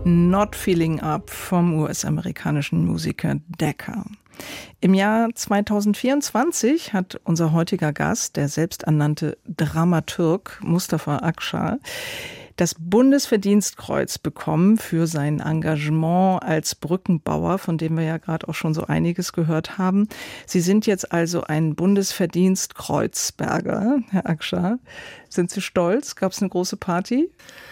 Not Feeling Up vom US-amerikanischen Musiker Decca. Im Jahr 2024 hat unser heutiger Gast, der selbsternannte Dramaturg Mustafa Akçar, das Bundesverdienstkreuz bekommen für sein Engagement als Brückenbauer, von dem wir ja gerade auch schon so einiges gehört haben. Sie sind jetzt also ein Bundesverdienstkreuzberger, Herr Akçar. Sind Sie stolz? Gab es eine große Party?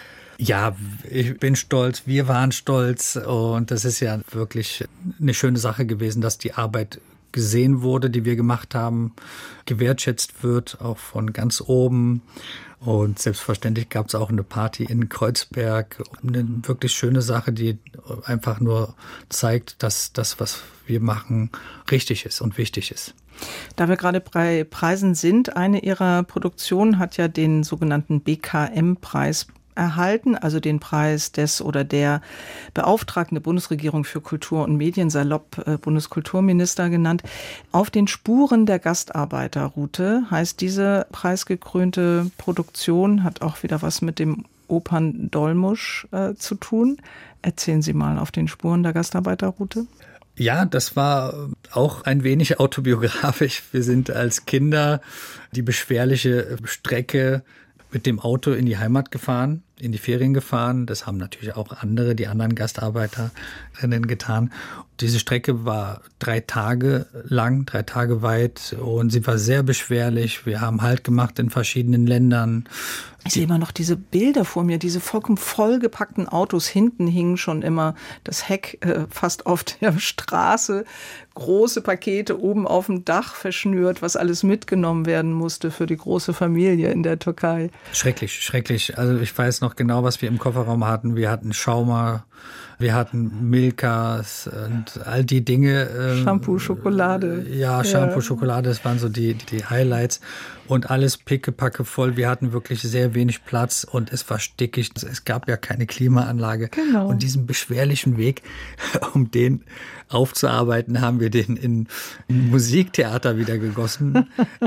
Ja, ich bin stolz, wir waren stolz und das ist ja wirklich eine schöne Sache gewesen, dass die Arbeit gesehen wurde, die wir gemacht haben, gewertschätzt wird, auch von ganz oben. Und selbstverständlich gab es auch eine Party in Kreuzberg. Eine wirklich schöne Sache, die einfach nur zeigt, dass das, was wir machen, richtig ist und wichtig ist. Da wir gerade bei Preisen sind, eine Ihrer Produktionen hat ja den sogenannten BKM-Preis erhalten, also den Preis des oder der Beauftragten der Bundesregierung für Kultur und Medien, salopp Bundeskulturminister genannt. Auf den Spuren der Gastarbeiterroute heißt diese preisgekrönte Produktion, hat auch wieder was mit dem Operndolmusch zu tun. Erzählen Sie mal, auf den Spuren der Gastarbeiterroute. Ja, das war auch ein wenig autobiografisch. Wir sind als Kinder die beschwerliche Strecke mit dem Auto in die Heimat gefahren, in die Ferien gefahren. Das haben natürlich auch die anderen Gastarbeiterinnen getan. Diese Strecke war 3 Tage lang, 3 Tage weit und sie war sehr beschwerlich. Wir haben Halt gemacht in verschiedenen Ländern. Ich sehe immer noch diese Bilder vor mir, diese vollkommen vollgepackten Autos. Hinten hing schon immer das Heck fast auf der Straße. Große Pakete oben auf dem Dach verschnürt, was alles mitgenommen werden musste für die große Familie in der Türkei. Schrecklich, schrecklich. Also ich weiß noch genau, was wir im Kofferraum hatten. Wir hatten Schauma, wir hatten Milkas und all die Dinge. Shampoo, Schokolade. Ja, Shampoo, Schokolade, das waren so die Highlights. Und alles pickepacke voll. Wir hatten wirklich sehr wenig Platz und es war stickig. Es gab ja keine Klimaanlage. Genau. Und diesen beschwerlichen Weg, um den aufzuarbeiten, haben wir den in Musiktheater wieder gegossen.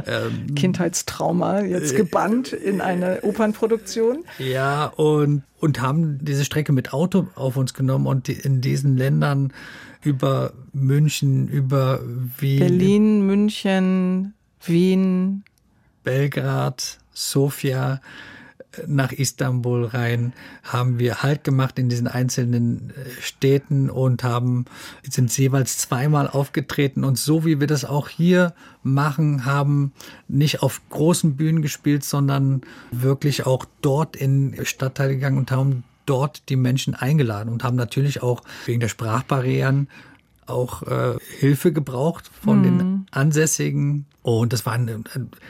Kindheitstrauma, jetzt gebannt in eine Opernproduktion. Ja, und haben diese Strecke mit Auto auf uns genommen und in diesen Ländern über München, über Wien. Berlin, München, Wien. Belgrad, Sofia, nach Istanbul rein, haben wir Halt gemacht in diesen einzelnen Städten und sind jeweils 2-mal aufgetreten. Und so wie wir das auch hier machen, haben nicht auf großen Bühnen gespielt, sondern wirklich auch dort in Stadtteile gegangen und haben dort die Menschen eingeladen und haben natürlich auch wegen der Sprachbarrieren auch Hilfe gebraucht von den Ansässigen. Und das war eine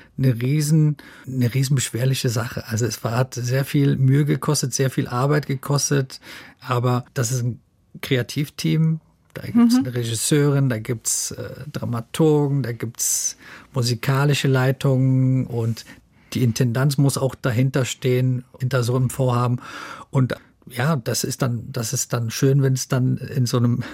riesen beschwerliche Sache. Also hat sehr viel Mühe gekostet, sehr viel Arbeit gekostet. Aber das ist ein Kreativteam. Da gibt es eine Regisseurin, da gibt es Dramaturgen, da gibt es musikalische Leitungen und die Intendanz muss auch dahinter stehen, hinter so einem Vorhaben. Und ja, das ist dann schön, wenn es dann in so einem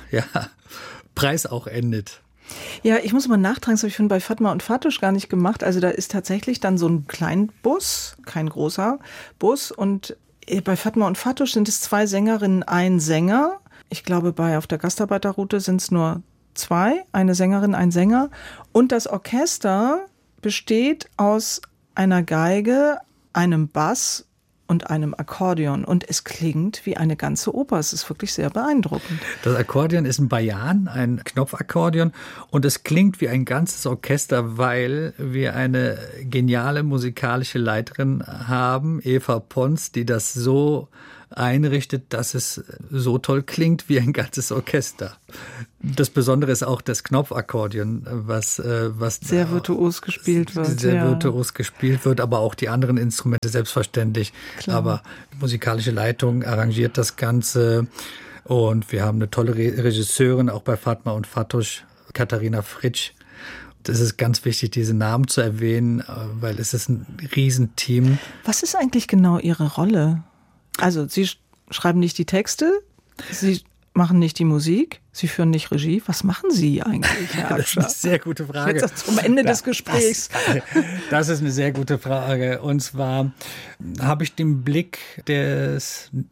Preis auch endet. Ja, ich muss mal nachtragen, das habe ich schon bei Fatma und Fatusch gar nicht gemacht. Also da ist tatsächlich dann so ein Kleinbus, kein großer Bus. Und bei Fatma und Fatusch sind es 2 Sängerinnen, ein Sänger. Ich glaube, auf der Gastarbeiterroute sind es nur 2, eine Sängerin, ein Sänger. Und das Orchester besteht aus einer Geige, einem Bass und einem Akkordeon. Und es klingt wie eine ganze Oper. Es ist wirklich sehr beeindruckend. Das Akkordeon ist ein Bayan, ein Knopfakkordeon. Und es klingt wie ein ganzes Orchester, weil wir eine geniale musikalische Leiterin haben, Eva Pons, die das so einrichtet, dass es so toll klingt wie ein ganzes Orchester. Das Besondere ist auch das Knopfakkordeon, was sehr virtuos gespielt wird. Sehr virtuos gespielt wird, aber auch die anderen Instrumente selbstverständlich. Klar. Aber die musikalische Leitung arrangiert das Ganze und wir haben eine tolle Regisseurin, auch bei Fatma und Fatusch, Katharina Fritsch. Das ist ganz wichtig, diese Namen zu erwähnen, weil es ist ein Riesenteam. Was ist eigentlich genau Ihre Rolle? Also Sie schreiben nicht die Texte, Sie machen nicht die Musik, Sie führen nicht Regie. Was machen Sie eigentlich, Herr Akçar? Das ist eine sehr gute Frage. Jetzt zum Ende des Gesprächs. Das ist eine sehr gute Frage. Und zwar habe ich den Blick des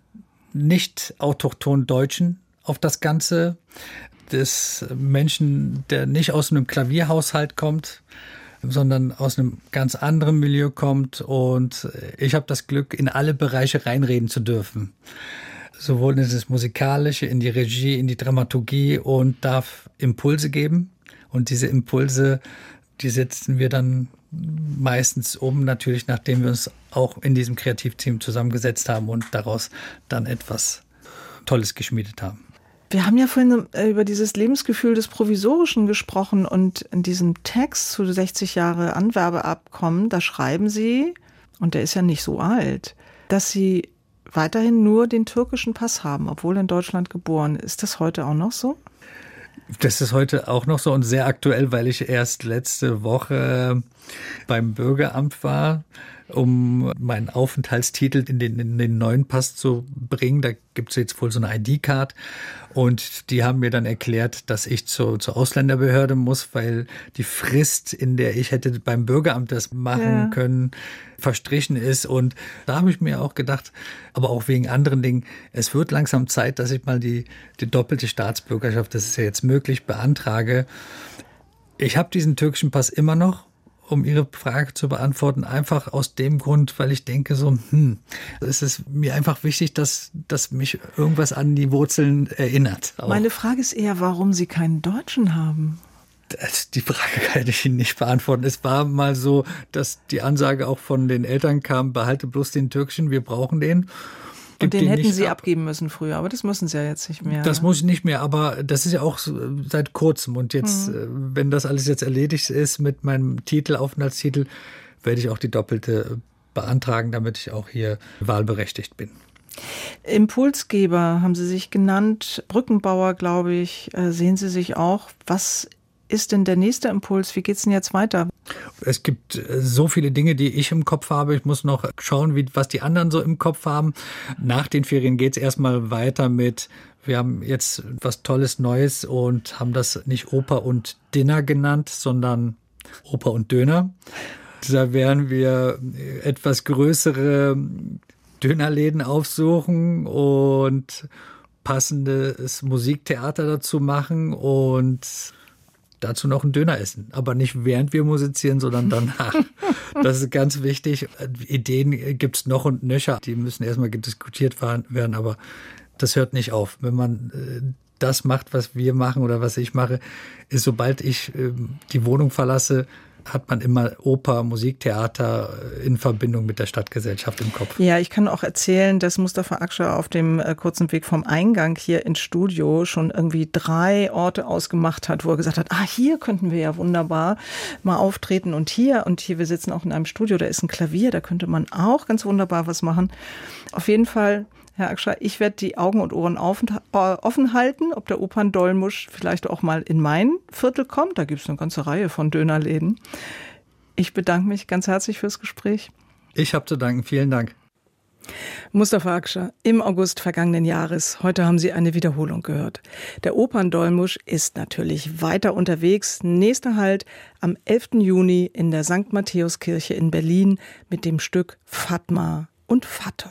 nicht autochton Deutschen auf das Ganze, des Menschen, der nicht aus einem Klavierhaushalt kommt, sondern aus einem ganz anderen Milieu kommt. Und ich habe das Glück, in alle Bereiche reinreden zu dürfen. Sowohl in das Musikalische, in die Regie, in die Dramaturgie und darf Impulse geben. Und diese Impulse, die setzen wir dann meistens um, natürlich nachdem wir uns auch in diesem Kreativteam zusammengesetzt haben und daraus dann etwas Tolles geschmiedet haben. Wir haben ja vorhin über dieses Lebensgefühl des Provisorischen gesprochen und in diesem Text zu 60 Jahre Anwerbeabkommen, da schreiben Sie, und der ist ja nicht so alt, dass Sie weiterhin nur den türkischen Pass haben, obwohl in Deutschland geboren. Ist das heute auch noch so? Das ist heute auch noch so und sehr aktuell, weil ich erst letzte Woche beim Bürgeramt war, um meinen Aufenthaltstitel in den neuen Pass zu bringen. Da gibt es jetzt wohl so eine ID-Card und die haben mir dann erklärt, dass ich zur Ausländerbehörde muss, weil die Frist, in der ich hätte beim Bürgeramt das machen können, verstrichen ist. Und da habe ich mir auch gedacht, aber auch wegen anderen Dingen, es wird langsam Zeit, dass ich mal die doppelte Staatsbürgerschaft, das ist ja jetzt möglich, beantrage. Ich habe diesen türkischen Pass immer noch, um Ihre Frage zu beantworten, einfach aus dem Grund, weil ich denke so, es ist mir einfach wichtig, dass mich irgendwas an die Wurzeln erinnert. Auch. Meine Frage ist eher, warum Sie keinen Deutschen haben. Die Frage kann ich Ihnen nicht beantworten. Es war mal so, dass die Ansage auch von den Eltern kam, behalte bloß den türkischen, wir brauchen den. Und den hätten Sie abgeben müssen früher, aber das müssen Sie ja jetzt nicht mehr. Das muss ich nicht mehr, aber das ist ja auch seit kurzem. Und jetzt, wenn das alles jetzt erledigt ist mit meinem Aufenthaltstitel, werde ich auch die doppelte beantragen, damit ich auch hier wahlberechtigt bin. Impulsgeber haben Sie sich genannt, Brückenbauer, glaube ich, sehen Sie sich auch. Was ist denn der nächste Impuls? Wie geht's denn jetzt weiter? Es gibt so viele Dinge, die ich im Kopf habe. Ich muss noch schauen, was die anderen so im Kopf haben. Nach den Ferien geht's erstmal weiter mit, wir haben jetzt was Tolles Neues und haben das nicht Oper und Dinner genannt, sondern Oper und Döner. Da werden wir etwas größere Dönerläden aufsuchen und passendes Musiktheater dazu machen und dazu noch einen Döner essen. Aber nicht während wir musizieren, sondern danach. Das ist ganz wichtig. Ideen gibt's noch und nöcher. Die müssen erstmal diskutiert werden, aber das hört nicht auf. Wenn man das macht, was wir machen oder was ich mache, ist, sobald ich die Wohnung verlasse, hat man immer Oper, Musiktheater in Verbindung mit der Stadtgesellschaft im Kopf. Ja, ich kann auch erzählen, dass Mustafa Akscher auf dem kurzen Weg vom Eingang hier ins Studio schon irgendwie 3 Orte ausgemacht hat, wo er gesagt hat, hier könnten wir ja wunderbar mal auftreten und hier, wir sitzen auch in einem Studio, da ist ein Klavier, da könnte man auch ganz wunderbar was machen. Auf jeden Fall, Herr Akscher, ich werde die Augen und Ohren offen halten, ob der Operndolmusch vielleicht auch mal in mein Viertel kommt. Da gibt es eine ganze Reihe von Dönerläden. Ich bedanke mich ganz herzlich fürs Gespräch. Ich habe zu danken. Vielen Dank. Mustafa Akscher, im August vergangenen Jahres. Heute haben Sie eine Wiederholung gehört. Der Operndolmusch ist natürlich weiter unterwegs. Nächster Halt am 11. Juni in der St. Matthäuskirche in Berlin mit dem Stück Fatma und Fatih.